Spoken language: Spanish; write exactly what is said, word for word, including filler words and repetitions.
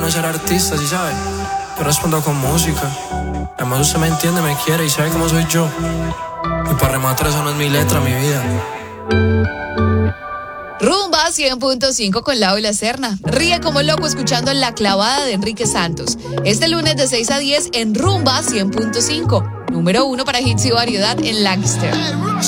de ser artista, ¿sí sabes? Yo respondo con música. Además usted me entiende, me quiere y sabe cómo soy yo. Y para rematar eso no es mi letra, mi vida. Rumba cien punto cinco con Lau y la Serna. Ríe como loco escuchando La Clavada de Enrique Santos. Este lunes de seis a diez en Rumba cien punto cinco. Número uno para hits y variedad en Lancaster.